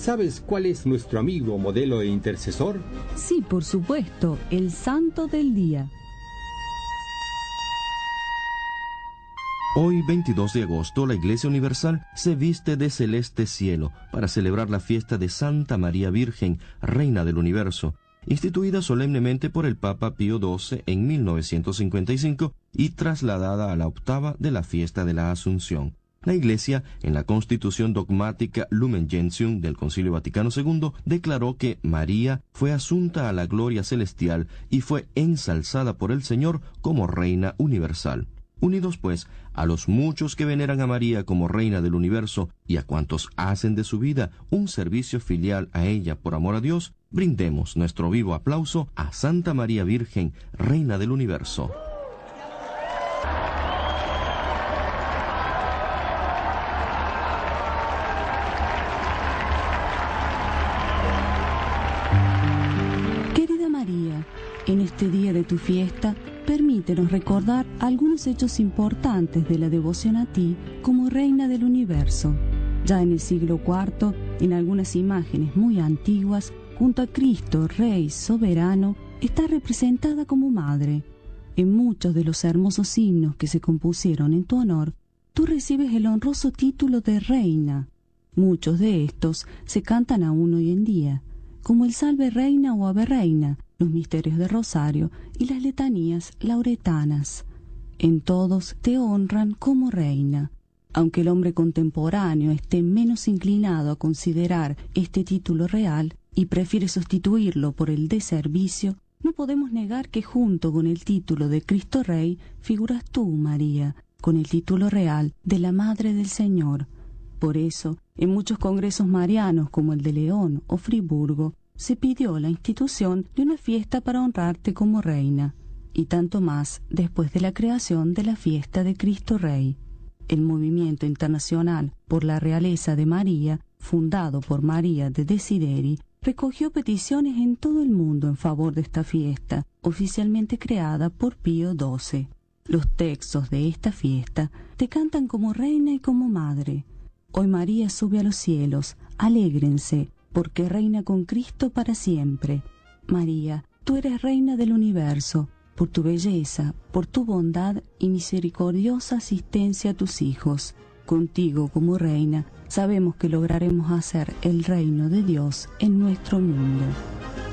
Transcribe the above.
¿Sabes cuál es nuestro amigo, modelo e intercesor? Sí, por supuesto, el Santo del Día. Hoy, 22 de agosto, la Iglesia Universal se viste de celeste cielo para celebrar la fiesta de Santa María Virgen, Reina del Universo, instituida solemnemente por el Papa Pío XII en 1955 y trasladada a la octava de la fiesta de la Asunción. La Iglesia, en la Constitución dogmática Lumen Gentium del Concilio Vaticano II, declaró que María fue asunta a la gloria celestial y fue ensalzada por el Señor como Reina Universal. Unidos, pues, a los muchos que veneran a María como Reina del Universo y a cuantos hacen de su vida un servicio filial a ella por amor a Dios, brindemos nuestro vivo aplauso a Santa María Virgen, Reina del Universo. Querida María, en este día de tu fiesta, permítenos recordar algunos hechos importantes de la devoción a ti como Reina del Universo. Ya en el siglo IV, en algunas imágenes muy antiguas, junto a Cristo, Rey soberano, está representada como Madre. En muchos de los hermosos himnos que se compusieron en tu honor, tú recibes el honroso título de Reina. Muchos de estos se cantan aún hoy en día, como el Salve Reina o Ave Reina, los misterios de Rosario y las letanías lauretanas. En todos te honran como reina. Aunque el hombre contemporáneo esté menos inclinado a considerar este título real y prefiere sustituirlo por el de servicio, no podemos negar que junto con el título de Cristo Rey figuras tú, María, con el título real de la Madre del Señor. Por eso, en muchos congresos marianos como el de León o Friburgo, se pidió la institución de una fiesta para honrarte como reina, y tanto más después de la creación de la fiesta de Cristo Rey. El movimiento internacional por la realeza de María, fundado por María de Desideri, recogió peticiones en todo el mundo en favor de esta fiesta, oficialmente creada por Pío XII. Los textos de esta fiesta te cantan como reina y como madre. Hoy María sube a los cielos, alégrense, porque reina con Cristo para siempre. María, tú eres reina del universo, por tu belleza, por tu bondad y misericordiosa asistencia a tus hijos. Contigo como reina, sabemos que lograremos hacer el reino de Dios en nuestro mundo.